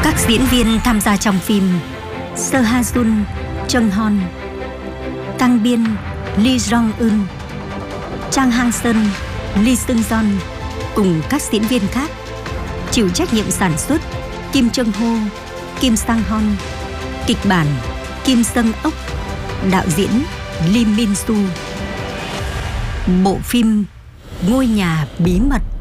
Các diễn viên tham gia trong phim: Seo Ha Jun, Chung Hon, Kang Biên, Lee Jong Eun, Chang Hang Seon, Lee Seung Yeon cùng các diễn viên khác. Chịu trách nhiệm sản xuất Kim Chung Ho, Kim Sang Hon. Kịch bản Kim Seung Ok. Đạo diễn Lee Min Soo. Bộ phim Ngôi nhà bí mật.